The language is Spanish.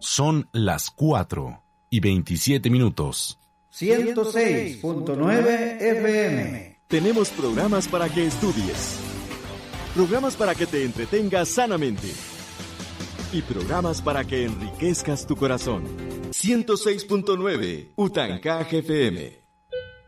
Son las 4:27. 106.9 FM. Tenemos programas para que estudies, programas para que te entretengas sanamente y programas para que enriquezcas tu corazón. 106.9 Utancaje FM.